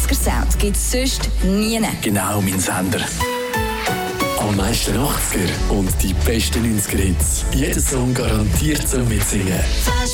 80er-Sound gibt es sonst nie. Genau, mein Sender. Am meisten 80er und die besten 90er-Hits. Jeder Song garantiert zum Mitsingen. Fast